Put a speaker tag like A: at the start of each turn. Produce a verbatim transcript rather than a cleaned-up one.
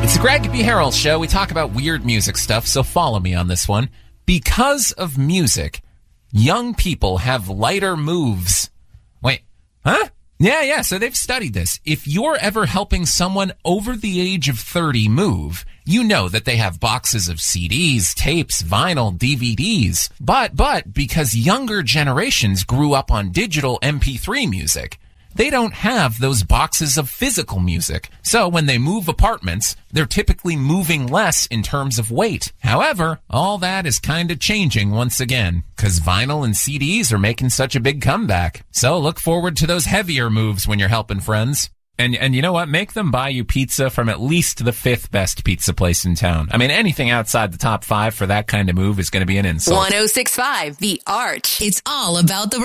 A: It's the Greg B. Harrell Show. We talk about weird music stuff, so follow me on this one. Because of music, young people have lighter moves. Wait, huh? Yeah, yeah, so they've studied this. If you're ever helping someone over the age of thirty move, you know that they have boxes of C Ds, tapes, vinyl, D V Ds. But, but, because younger generations grew up on digital M P three music, they don't have those boxes of physical music. So when they move apartments, they're typically moving less in terms of weight. However, all that is kind of changing once again, because vinyl and C Ds are making such a big comeback. So look forward to those heavier moves when you're helping friends. And and you know what? Make them buy you pizza from at least the fifth best pizza place in town. I mean, anything outside the top five for that kind of move is going to be an insult.
B: one oh six point five The Arch. It's all about the